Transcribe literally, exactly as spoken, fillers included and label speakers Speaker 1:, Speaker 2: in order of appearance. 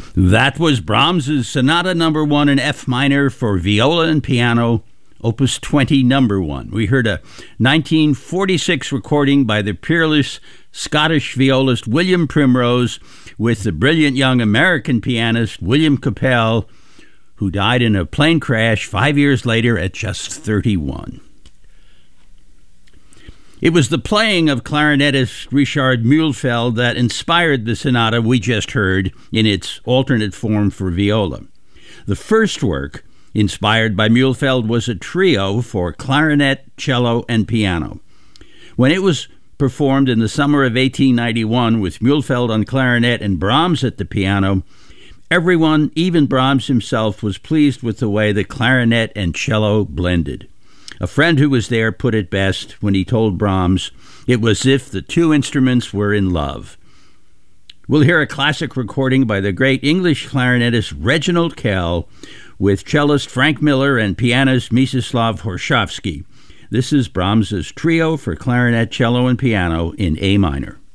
Speaker 1: That was Brahms's Sonata Number One in F minor for viola and piano, Opus twenty, Number One. We heard a nineteen forty-six recording by the peerless Scottish violist William Primrose with the brilliant young American pianist William Capell, who died in a plane crash five years later at just thirty-one. It was the playing of clarinetist Richard Mühlfeld that inspired the sonata we just heard in its alternate form for viola. The first work, inspired by Mühlfeld, was a trio for clarinet, cello, and piano. When it was performed in the summer of eighteen ninety-one with Mühlfeld on clarinet and Brahms at the piano, everyone, even Brahms himself, was pleased with the way the clarinet and cello blended. A friend who was there put it best when he told Brahms it was as if the two instruments were in love. We'll hear a classic recording by the great English clarinetist Reginald Kell with cellist Frank Miller and pianist Mstislav Horshovsky. This is Brahms's trio for clarinet, cello, and piano in A minor.